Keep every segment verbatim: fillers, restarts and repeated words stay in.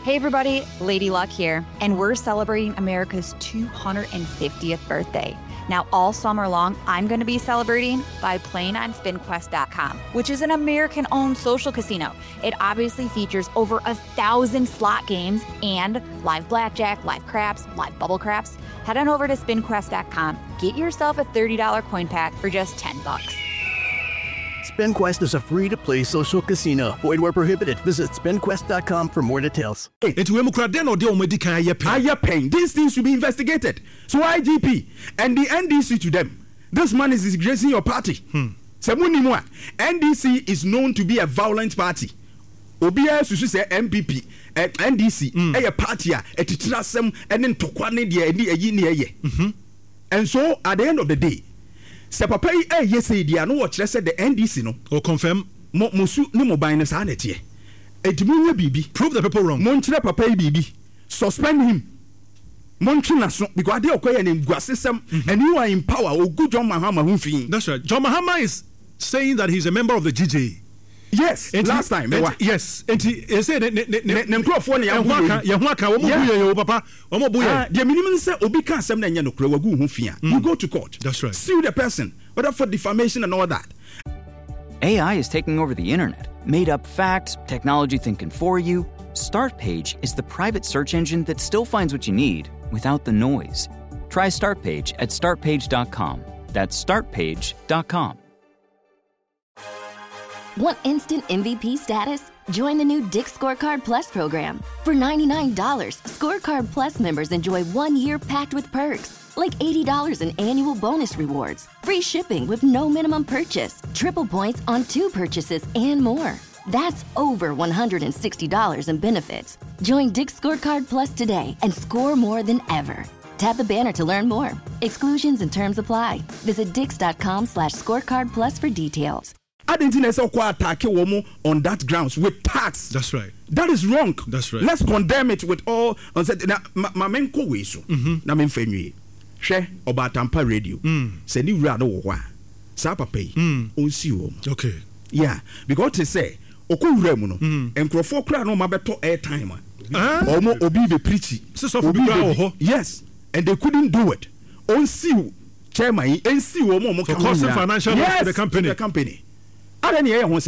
Hey everybody, Lady Luck here, and we're celebrating America's two hundred fiftieth birthday. Now, all summer long, I'm going to be celebrating by playing on spin quest dot com, which is an American-owned social casino. It obviously features over a thousand slot games and live blackjack, live craps, live bubble craps. Head on over to spin quest dot com. Get yourself a thirty dollars coin pack for just ten bucks. SpinQuest is a free-to-play social casino. Void where prohibited. Visit spin quest dot com for more details. Hey, it's we mukradeno de omedika aye pain. These things should be investigated. So I G P and the N D C to them. This man is disgracing your party. Hmm. N D C is known to be a violent party. Obia susu say M P P, uh, N D C, mm. a party a etitrasem and then tokwane de eni eyi ne eye. And so at the end of the day, se papa yi eh yes say dia no wo kire say the N D C no o confirm mo mosu ne mobile ne sa na tie. Edimu bibi prove the people wrong. Mon kire papa yi bibi suspend him. Mon kire so because they okoye ne guasesem and you are in power o good John Mahama hu fin. That's right. John Mahama is saying that he's a member of the G J. Yes, and last he, time. And yes, and he, he said, "Nemkrofo ne yahwaka yahwaka wo mo buye yo papa, wo mo buye." Ah, the minimum say obi kan asem na nya no kure wagu hu fia. You go to court. That's right. Sue the person, whether for defamation and all that. A I is taking over the internet. Made up facts, technology thinking for you. Startpage is the private search engine that still finds what you need without the noise. Try Startpage at start page dot com. That's start page dot com. Want instant M V P status? Join the new Dick's Scorecard Plus program. For ninety-nine dollars, Scorecard Plus members enjoy one year packed with perks, like eighty dollars in annual bonus rewards, free shipping with no minimum purchase, triple points on two purchases, and more. That's over one hundred sixty dollars in benefits. Join Dick's Scorecard Plus today and score more than ever. Tap the banner to learn more. Exclusions and terms apply. Visit dix.com slash scorecard plus for details. I didn't know so attack a woman on that grounds with tax. That's right. That is wrong. That's right. Let's condemn it with all. Now, my main co way so. Na me fenye. Share about Tampa radio. Say ni wura no wa. Sa papa yi. On si wo. Okay. Yeah, because they say okowura mu no. Enkrofo kra no ma beto airtime. Ah. Omo obi be preachy. So obi be yes, and they couldn't do it. On si chairman yi en si wo mo mo for causing financial loss to the company. To the company. Right,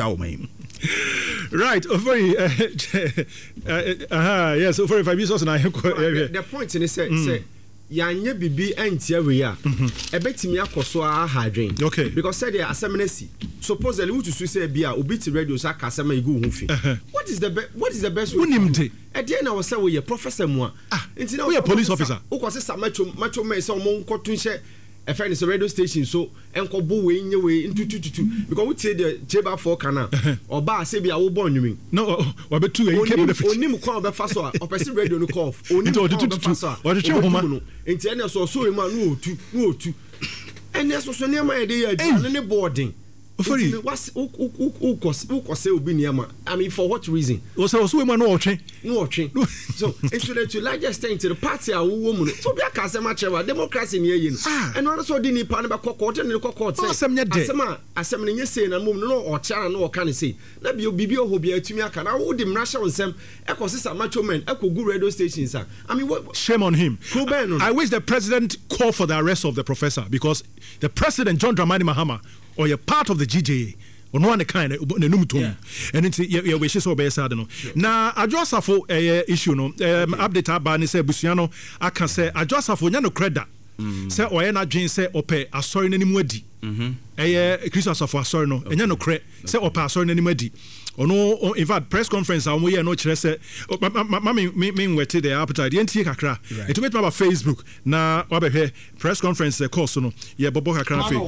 very uh, uh, uh, yes, very five years and I the point in it say say yanye bibi entia we ya e betimi akoso a hadwen okay because said the asemenesi supposedly who to say bia obi ti radio sa kasema igu hu fi what is the be- what is the best way unimde e dey na we say we professor mu ah intina we police officer who ko say macho macho me say mo nkoto nhye a friend is a radio station so enko bo we nye we ntutututu because we say the jeba four kana oba say bia wo born you no we be two e keep the fit onim kwa be fa so a person radio no call onim kwa be fa so what you homa enti ene so so e ma no otu no otu ene so so ne ma e dey ya ne boarding Ofori what's who who who cause who cause obi niama I mean for what reason o say o so e ma no otwe no otwe so it's related to large extent to the party a wo mu no so bia ka asema chewa democracy ne yin and one so di ni pa ne be kokko ne kokko say asema asema ne nyese na mum no o tia na o ka ne say na bia bibi o ho bia atumi aka na wo di mrasha nsem e ko sisa macho men e ko gu radio stations a I mean what shame on him. no. I wish the president called for the arrest of the professor because the president John Dramani Mahama or you're part of the G J or no one kind of numtum and it's your wishes or best I don't know. Now I just have for a issue no update about say Busiano I can say I just have for no credit say or na dwen say ope asori nanimu adi eh Christmas of asori no enya no cre say ope asori nanimu adi ono in fact press conference am we no kire say mama me me wete the appetite yentie kakra it met about Facebook na wabehwe press conference course no ye bobo kakra fe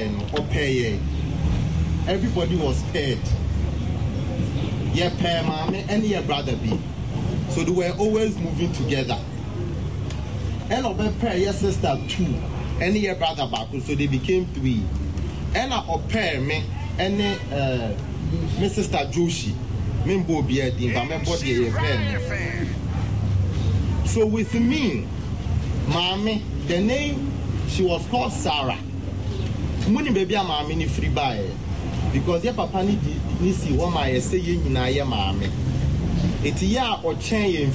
everybody was paid yeah pay mama and your brother be so they were always moving together and obe pair your sister two and your brother back so they became three and I pair me and uh my sister Joshi, me bo bia din ba me body e pen. So with me, mommy, the name she was called Sarah. Muni baby a mommy ni free by because your papa ni ni si wo ma ye say yin na ye mommy. Eti ya o chen